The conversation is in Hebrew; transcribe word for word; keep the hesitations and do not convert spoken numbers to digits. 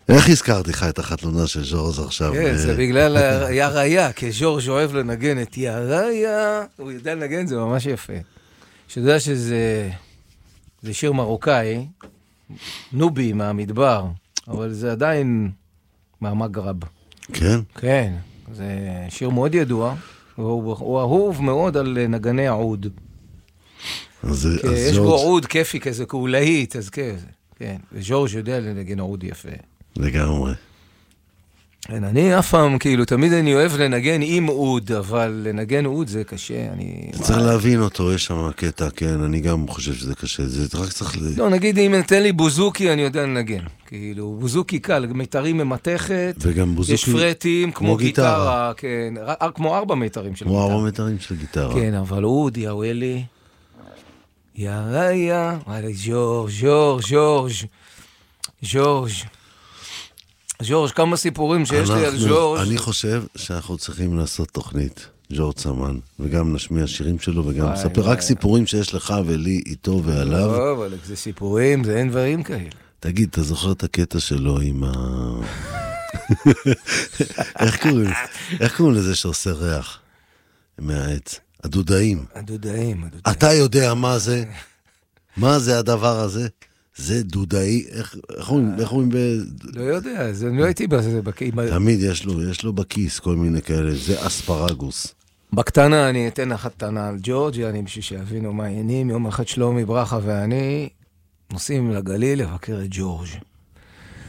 איך הזכרתי לך את החתונה של ז'ורג' עכשיו? כן, זה בגלל היה ראיה, כי ז'ורג' אוהב לנגן את יא ראיה, הוא יודע לנגן, זה ממש יפה. שיודע שזה זה שיר מרוקאי, נובי מהמדבר, אבל זה עדיין מהמגרב. כן? כן, זה שיר מאוד ידוע, הוא אהוב מאוד על נגני העוד. יש בו עוד כיפי כזה, קהולאית, אז כן, וז'ורג' יודע לנגן עוד יפה. לגמרי. אני אף פעם, כאילו, תמיד אני אוהב לנגן עם עוד, אבל לנגן עוד זה קשה, אני... צריך להבין אותו, יש שם קטע, כן, אני גם חושב שזה קשה, זה רק צריך... לא, נגיד, אם נתן לי בוזוקי, אני יודע לנגן. כאילו, בוזוקי קל, מיתרים ממתכת, וגם בוזוקי... יש פרטים, כמו גיטרה, כן, כמו ארבע מיתרים של גיטרה. כמו ארבע מיתרים של גיטרה. כן, אבל עוד, יא וואלי, יא ראיה, וואלי, ז'ורג', ז'ורג', ז'ורג', ז'ורג'. ז'ורג', כמה סיפורים שיש לי על ז'ורג'. אני חושב שאנחנו צריכים לעשות תוכנית, ז'ורג' סמן, וגם נשמיע שירים שלו, וגם נספר רק סיפורים שיש לך ולי איתו ועליו. לא, אבל זה סיפורים, זה אין דברים כאלה. תגיד, אתה זוכר את הקטע שלו עם ה... איך קוראים לזה שעושה ריח מהעץ? הדודאים. הדודאים, הדודאים. אתה יודע מה זה? מה זה הדבר הזה? זה דודאי, איך אומרים ב... לא יודע, אני לא הייתי בזה. תמיד יש לו, יש לו בכיס כל מיני כאלה, זה אספרגוס. בקטנה אני אתן לך קטנה על ג'ורג', אני בשביל שיבינו מה העניינים, יום אחד שלומי ברכה ואני נוסעים לגליל לבקר את ג'ורג'.